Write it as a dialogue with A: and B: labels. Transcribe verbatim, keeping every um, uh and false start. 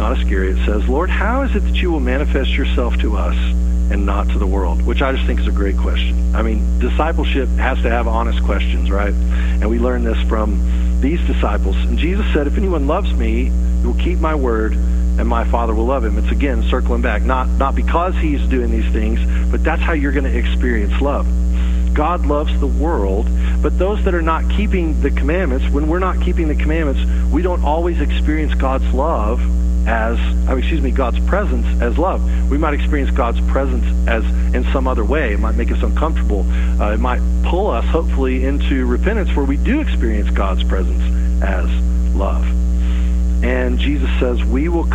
A: John Iscariot says, Lord, how is it that you will manifest yourself to us and not to the world? Which I just think is a great question. I mean, discipleship has to have honest questions, right? And we learn this from these disciples. And Jesus said, if anyone loves me, he will keep my word, and my Father will love him. It's again circling back, not, not because he's doing these things, but that's how you're going to experience love. God loves the world, but those that are not keeping the commandments, when we're not keeping the commandments, we don't always experience God's love as, I mean, excuse me, God's presence as love. We might experience God's presence as in some other way. It might make us uncomfortable. Uh, it might pull us, hopefully, into repentance where we do experience God's presence as love. And Jesus says, we will